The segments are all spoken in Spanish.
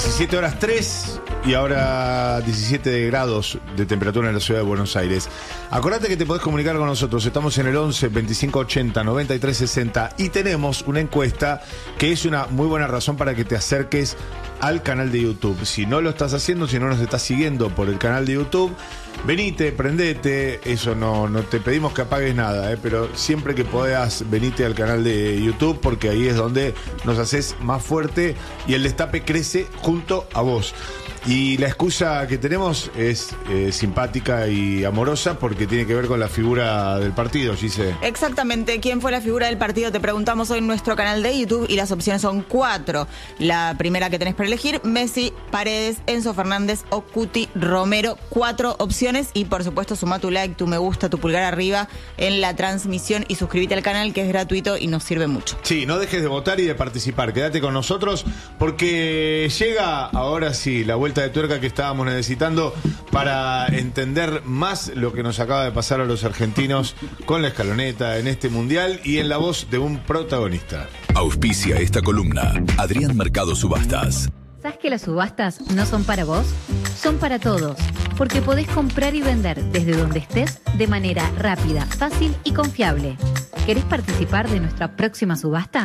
17 horas 3 y ahora 17 grados de temperatura en la ciudad de Buenos Aires. Acordate que te podés comunicar con nosotros. Estamos en el 11 25 80 93 60 y tenemos una encuesta que es una muy buena razón para que te acerques al canal de YouTube. Si no lo estás haciendo, si no nos estás siguiendo por el canal de YouTube, venite, prendete. Eso no te pedimos que apagues nada, pero siempre que puedas, venite al canal de YouTube, porque ahí es donde nos haces más fuerte y el destape crece junto a vos. Y la excusa que tenemos es simpática y amorosa, porque tiene que ver con la figura del partido, Gise. Exactamente. ¿Quién fue la figura del partido? Te preguntamos hoy en nuestro canal de YouTube y las opciones son 4. La primera que tenés para elegir: Messi, Paredes, Enzo Fernández o Cuti Romero. 4 opciones y por supuesto suma tu like, tu me gusta, tu pulgar arriba en la transmisión y suscríbete al canal, que es gratuito y nos sirve mucho. Sí, no dejes de votar y de participar. Quédate con nosotros porque llega ahora sí la vuelta de tuerca que estábamos necesitando para entender más lo que nos acaba de pasar a los argentinos con la escaloneta en este mundial y en la voz de un protagonista. Auspicia esta columna Adrián Mercado Subastas. ¿Sabes que las subastas no son para vos? Son para todos, porque podés comprar y vender desde donde estés de manera rápida, fácil y confiable. ¿Querés participar de nuestra próxima subasta?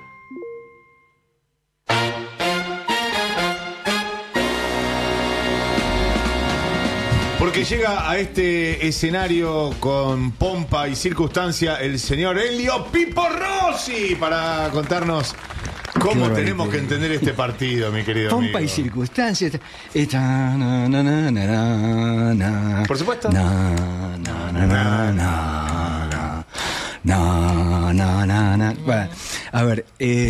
Porque llega a este escenario con pompa y circunstancia el señor Elio Pipo Rossi para contarnos cómo tenemos que entender este partido, mi querido pompa amigo. Y circunstancias. Por supuesto. Bueno, a ver,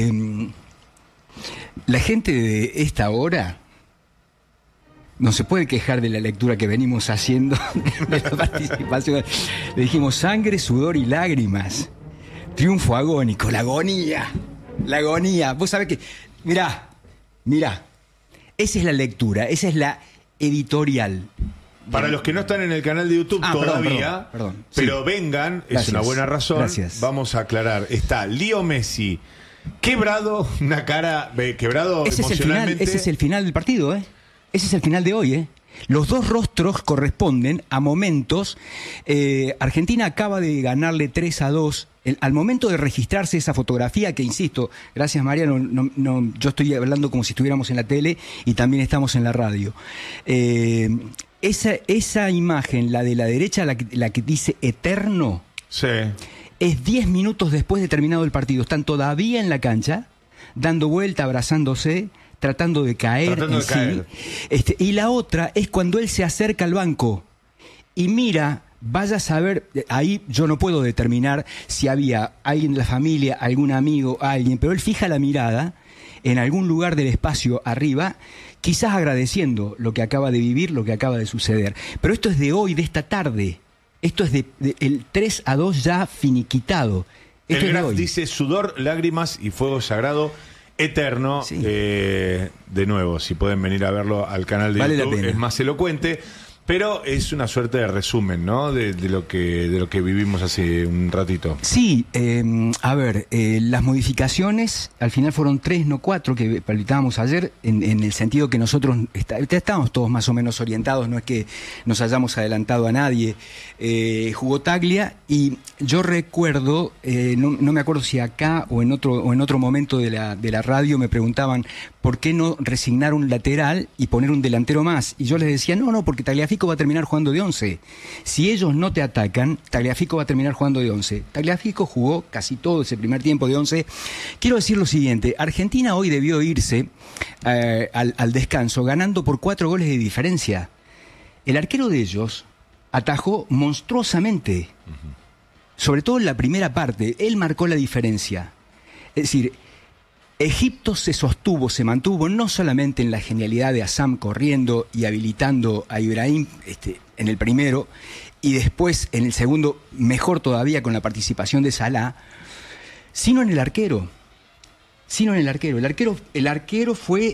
la gente de esta hora no se puede quejar de la lectura que venimos haciendo de la participación. Le dijimos sangre, sudor y lágrimas. Triunfo agónico, la agonía. La agonía. Vos sabés que... Mirá. Esa es la lectura, esa es la editorial. Para los que no están en el canal de YouTube todavía, perdón. Pero Sí. vengan, Gracias. es una buena razón. Gracias. Vamos a aclarar. Está Leo Messi quebrado, una cara quebrado Ese emocionalmente. ese es el final del partido, ¿eh? Ese es el final de hoy, ¿eh? Los dos rostros corresponden a momentos. Argentina acaba de ganarle 3-2. Al momento de registrarse esa fotografía, que insisto, gracias María, yo estoy hablando como si estuviéramos en la tele y también estamos en la radio. Esa imagen, la de la derecha, la que dice eterno, Sí. es 10 minutos después de terminado el partido. Están todavía en la cancha, dando vuelta, abrazándose, tratando de caer. Y la otra es cuando él se acerca al banco y mira, vaya a saber, ahí yo no puedo determinar si había alguien de la familia, algún amigo, alguien, pero él fija la mirada en algún lugar del espacio arriba, quizás agradeciendo lo que acaba de vivir, lo que acaba de suceder. Pero esto es de hoy, de esta tarde. Esto es el 3-2 ya finiquitado. Esto El es de graf hoy. dice sudor, lágrimas y fuego sagrado eterno. Sí. De nuevo, si pueden venir a verlo al canal de Vale la YouTube, pena. es más elocuente. Pero es una suerte de resumen, ¿no? De lo que vivimos hace un ratito. Sí, a ver, las modificaciones al final fueron 3, no 4, que palpitábamos ayer, en el sentido que nosotros estábamos todos más o menos orientados, no es que nos hayamos adelantado a nadie. Jugó Taglia y yo recuerdo, no me acuerdo si acá o en otro momento de la radio me preguntaban por qué no resignar un lateral y poner un delantero más. Y yo les decía, no, porque Tagliafico va a terminar jugando de 11. Si ellos no te atacan, Tagliafico va a terminar jugando de 11. Tagliafico jugó casi todo ese primer tiempo de 11. Quiero decir lo siguiente, Argentina hoy debió irse al descanso ganando por 4 goles de diferencia. El arquero de ellos atajó monstruosamente, sobre todo en la primera parte. Él marcó la diferencia. Es decir, Egipto se mantuvo no solamente en la genialidad de Assam corriendo y habilitando a Ibrahim en el primero, y después en el segundo, mejor todavía con la participación de Salah, sino en el arquero. El arquero fue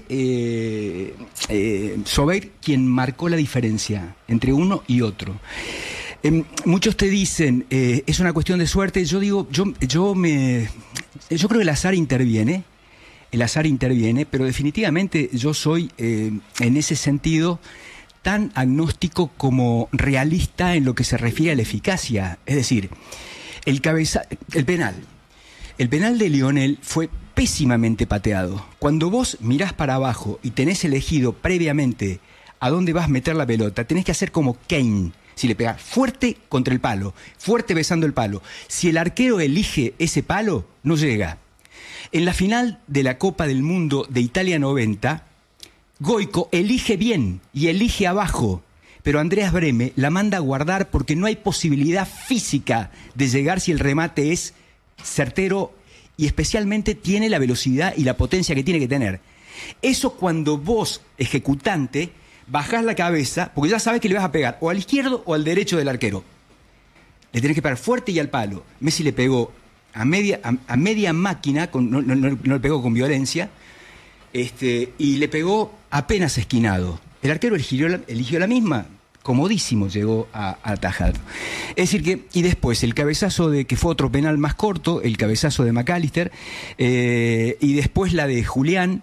Sobeir quien marcó la diferencia entre uno y otro. Muchos te dicen, es una cuestión de suerte. Yo digo, yo creo que el azar interviene. el azar interviene, pero definitivamente yo soy, en ese sentido, tan agnóstico como realista en lo que se refiere a la eficacia. Es decir, el penal de Lionel fue pésimamente pateado. Cuando vos mirás para abajo y tenés elegido previamente a dónde vas a meter la pelota, tenés que hacer como Kane. Si le pegás fuerte contra el palo, fuerte besando el palo. Si el arquero elige ese palo, no llega. En la final de la Copa del Mundo de Italia 90, Goico elige bien y elige abajo, pero Andreas Brehme la manda a guardar porque no hay posibilidad física de llegar si el remate es certero y especialmente tiene la velocidad y la potencia que tiene que tener. Eso cuando vos, ejecutante, bajás la cabeza, porque ya sabes que le vas a pegar o al izquierdo o al derecho del arquero. Le tenés que pegar fuerte y al palo. Messi le pegó a media máquina, no le pegó con violencia, y le pegó apenas esquinado. El arquero eligió la misma, comodísimo llegó a atajar. Es decir que, y después el cabezazo que fue otro penal más corto, el cabezazo de McAllister, y después la de Julián.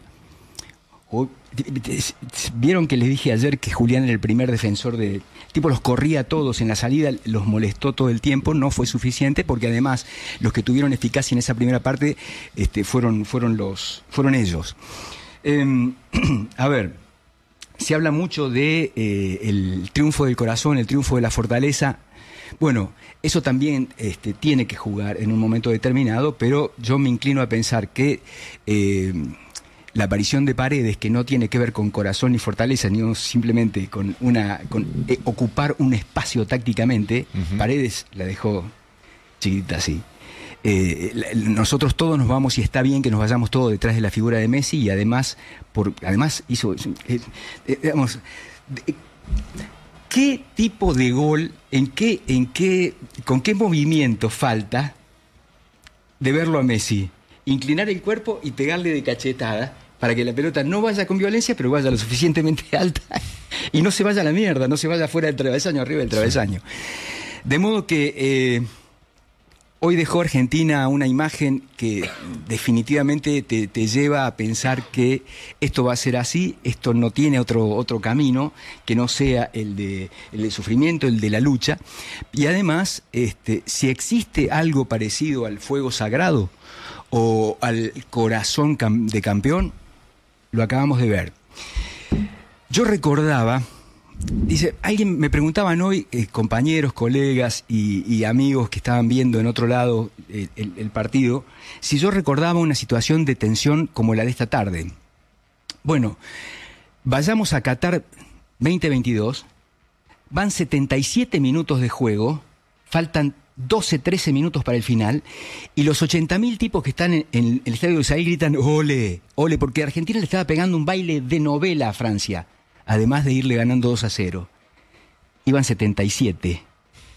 Vieron que les dije ayer que Julián era el primer defensor de... El tipo los corría a todos en la salida, los molestó todo el tiempo, no fue suficiente porque además los que tuvieron eficacia en esa primera parte fueron ellos. A ver, se habla mucho de el triunfo del corazón, el triunfo de la fortaleza. Bueno, eso también tiene que jugar en un momento determinado, pero yo me inclino a pensar que la aparición de Paredes, que no tiene que ver con corazón ni fortaleza, ni simplemente con ocupar un espacio tácticamente, Paredes la dejó chiquitita así. Nosotros todos nos vamos, y está bien que nos vayamos todos detrás de la figura de Messi, y además hizo, digamos, ¿qué tipo de gol, con qué movimiento falta de verlo a Messi? Inclinar el cuerpo y pegarle de cachetada para que la pelota no vaya con violencia, pero vaya lo suficientemente alta y no se vaya a la mierda, no se vaya fuera del travesaño, arriba del travesaño. De modo que hoy dejó Argentina una imagen que definitivamente te lleva a pensar que esto va a ser así, esto no tiene otro camino que no sea el de sufrimiento, el de la lucha. Y además, si existe algo parecido al fuego sagrado o al corazón de campeón, lo acabamos de ver. Yo recordaba, alguien me preguntaban hoy, compañeros, colegas y amigos que estaban viendo en otro lado el partido, si yo recordaba una situación de tensión como la de esta tarde. Bueno, vayamos a Qatar 2022, van 77 minutos de juego, faltan 12, 13 minutos para el final, y los 80.000 tipos que están en el estadio de Lusail gritan ¡ole! ¡Ole! Porque Argentina le estaba pegando un baile de novela a Francia, además de irle ganando 2-0. Iban 77.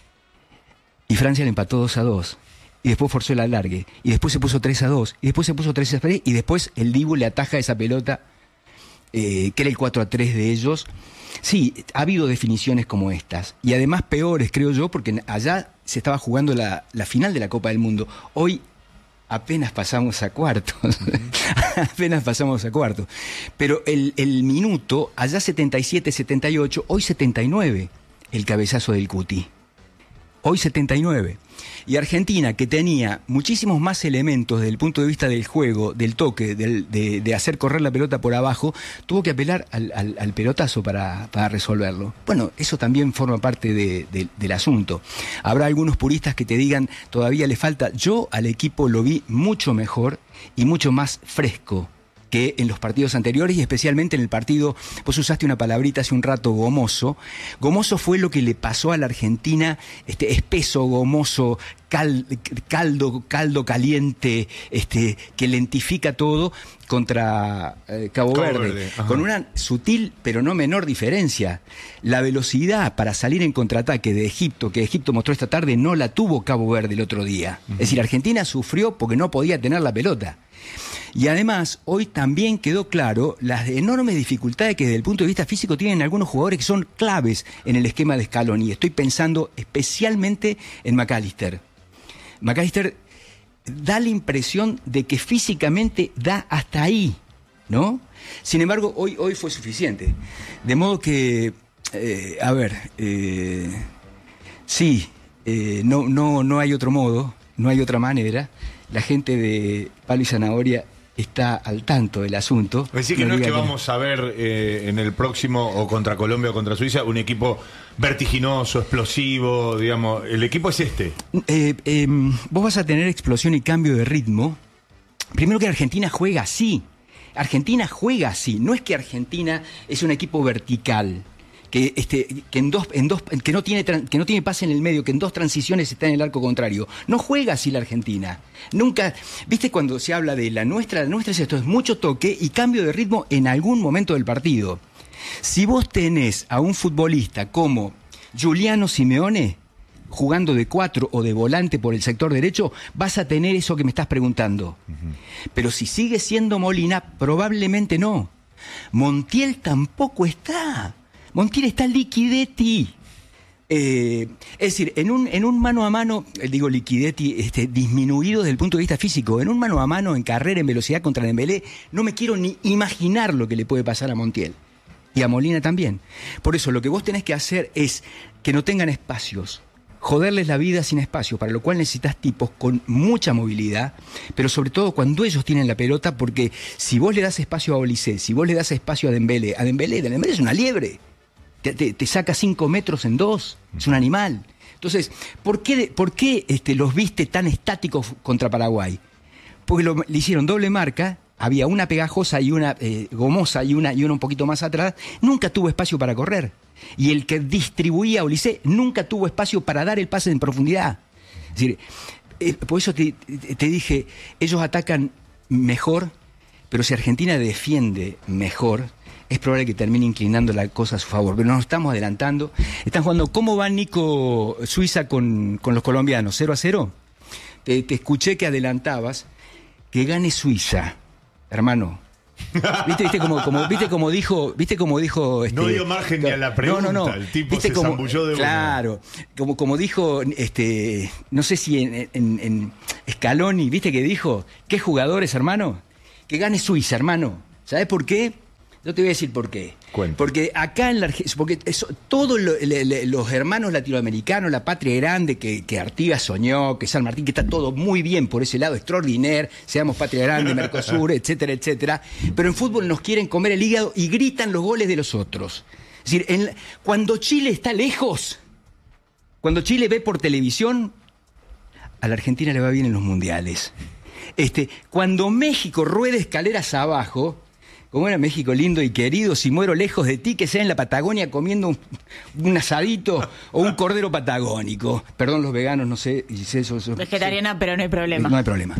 Y Francia le empató 2-2. Y después forzó el alargue. Y después se puso 3-2. Y después se puso 3-3. Y después el Dibu le ataja esa pelota, que era el 4-3 de ellos. Sí, ha habido definiciones como estas. Y además peores, creo yo, porque allá se estaba jugando la final de la Copa del Mundo. Hoy apenas pasamos a cuartos. Apenas pasamos a cuartos. Pero el minuto, allá 77, 78, hoy 79, el cabezazo del Cuti. Hoy 79. Y Argentina, que tenía muchísimos más elementos desde el punto de vista del juego, del toque, de hacer correr la pelota por abajo, tuvo que apelar al pelotazo para resolverlo. Bueno, eso también forma parte del asunto. Habrá algunos puristas que te digan, todavía le falta. Yo al equipo lo vi mucho mejor y mucho más fresco que en los partidos anteriores, y especialmente en el partido, vos usaste una palabrita hace un rato, gomoso. Gomoso fue lo que le pasó a la Argentina, espeso, gomoso, caldo caliente, que lentifica todo contra Cabo Verde. Con una sutil pero no menor diferencia. La velocidad para salir en contraataque de Egipto, que Egipto mostró esta tarde, no la tuvo Cabo Verde el otro día. Es decir, Argentina sufrió porque no podía tener la pelota. Y además, hoy también quedó claro las enormes dificultades que desde el punto de vista físico tienen algunos jugadores que son claves en el esquema de Scaloni. Estoy pensando especialmente en McAllister. McAllister da la impresión de que físicamente da hasta ahí, ¿no? Sin embargo, hoy fue suficiente. De modo que, no hay otro modo, no hay otra manera. La gente de Palo y Zanahoria está al tanto del asunto. Decir que no es que vamos a ver en el próximo, o contra Colombia o contra Suiza, un equipo vertiginoso, explosivo, digamos. El equipo es este. Vos vas a tener explosión y cambio de ritmo. Primero que Argentina juega así. No es que Argentina es un equipo vertical. Que no tiene pase en el medio, que en dos transiciones está en el arco contrario. No juega así la Argentina. Nunca, ¿viste cuando se habla de la nuestra es esto, es mucho toque y cambio de ritmo en algún momento del partido? Si vos tenés a un futbolista como Giuliano Simeone jugando de 4 o de volante por el sector derecho, vas a tener eso que me estás preguntando. Pero si sigue siendo Molina, probablemente no. Montiel tampoco está. Montiel está Liquidetti. Es decir, en un mano a mano, digo Liquidetti, disminuido desde el punto de vista físico, en un mano a mano, en carrera, en velocidad contra Dembélé, no me quiero ni imaginar lo que le puede pasar a Montiel. Y a Molina también. Por eso, lo que vos tenés que hacer es que no tengan espacios. Joderles la vida sin espacio, para lo cual necesitas tipos con mucha movilidad, pero sobre todo cuando ellos tienen la pelota, porque si vos le das espacio a Olise, si vos le das espacio a Dembélé es una liebre. Te saca 5 metros en 2, es un animal. Entonces, ¿por qué los viste tan estáticos contra Paraguay? Porque le hicieron doble marca, había una pegajosa y una gomosa y una un poquito más atrás, nunca tuvo espacio para correr. Y el que distribuía a Olise nunca tuvo espacio para dar el pase en profundidad. Es decir, por eso te dije, ellos atacan mejor, pero si Argentina defiende mejor, es probable que termine inclinando la cosa a su favor. Pero nos estamos adelantando. Están jugando, ¿cómo va Nico Suiza con los colombianos? ¿0-0? Te escuché que adelantabas que gane Suiza, hermano. ¿Viste como dijo no dio margen ni a la pregunta. No. El tipo ¿viste se zambulló de claro, como dijo no sé si en Scaloni, ¿viste que dijo? ¿Qué jugadores, hermano? Que gane Suiza, hermano. ¿Sabés por qué? Yo te voy a decir por qué. Cuenta. Porque acá en la Argentina, todos los hermanos latinoamericanos, la patria grande que Artigas soñó, que San Martín, que está todo muy bien por ese lado, extraordinario, seamos patria grande, Mercosur, etcétera, etcétera. Pero en fútbol nos quieren comer el hígado y gritan los goles de los otros. Es decir, cuando Chile está lejos, cuando Chile ve por televisión, a la Argentina le va bien en los mundiales. Cuando México rueda escaleras abajo, como era México lindo y querido, si muero lejos de ti, que sea en la Patagonia comiendo un asadito o un cordero patagónico. Perdón los veganos, no sé. Vegetariana, sí. Pero no hay problema. No hay problema.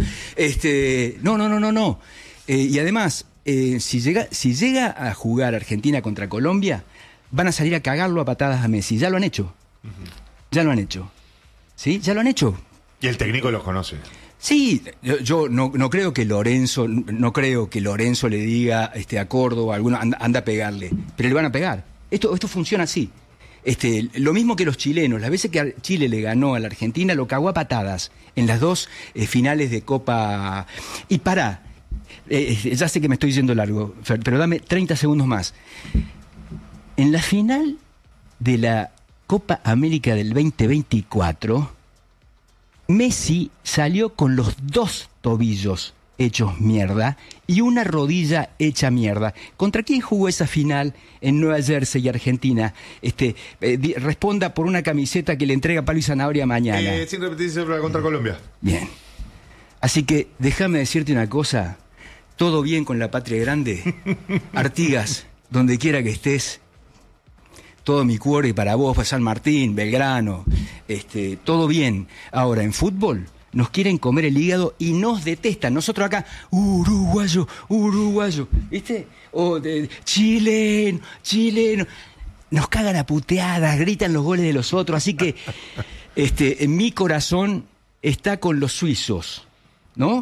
No. Y además, si llega a jugar Argentina contra Colombia, van a salir a cagarlo a patadas a Messi. Ya lo han hecho. Ya lo han hecho. ¿Sí? Ya lo han hecho. Y el técnico los conoce. Sí, yo no creo que Lorenzo le diga a Córdoba, anda a pegarle, pero le van a pegar. Esto funciona así. Lo mismo que los chilenos, las veces que Chile le ganó a la Argentina, lo cagó a patadas en las dos finales de Copa. Y ya sé que me estoy yendo largo, Fer, pero dame 30 segundos más. En la final de la Copa América del 2024, Messi salió con los 2 tobillos hechos mierda y una rodilla hecha mierda. ¿Contra quién jugó esa final en Nueva Jersey, Argentina? Responda por una camiseta que le entrega Palo y Zanahoria mañana. Sin repetirse contra Colombia. Bien. Así que déjame decirte una cosa. Todo bien con la patria grande. Artigas, donde quiera que estés, todo mi cuore para vos, San Martín, Belgrano, todo bien. Ahora, en fútbol nos quieren comer el hígado y nos detestan. Nosotros acá, uruguayo, ¿viste? O chileno. Nos cagan a puteadas, gritan los goles de los otros. Así que en mi corazón está con los suizos, ¿no?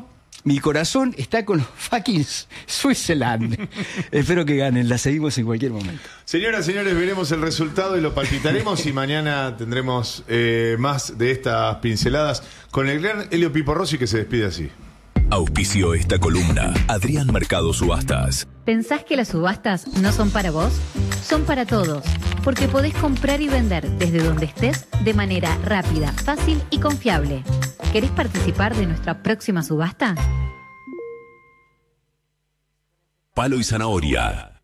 Mi corazón está con los fucking Switzerland. Espero que ganen, la seguimos en cualquier momento. Señoras, señores, veremos el resultado y lo palpitaremos y mañana tendremos más de estas pinceladas con el gran Elio Pipo Rossi, que se despide así. Auspició esta columna Adrián Mercado Subastas. ¿Pensás que las subastas no son para vos? Son para todos, porque podés comprar y vender desde donde estés de manera rápida, fácil y confiable. ¿Querés participar de nuestra próxima subasta? Palo y zanahoria.